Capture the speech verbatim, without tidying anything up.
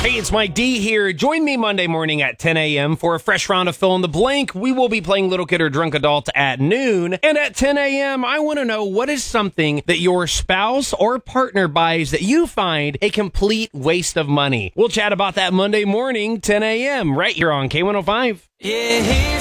Hey, it's Mike D here. Join me Monday morning at ten a.m. for a fresh round of Fill in the Blank. We will be playing Little Kid or Drunk Adult at noon. And at ten a.m., I want to know what is something that your spouse or partner buys that you find a complete waste of money. We'll chat about that Monday morning, ten a.m. right here on K one oh five. Yeah,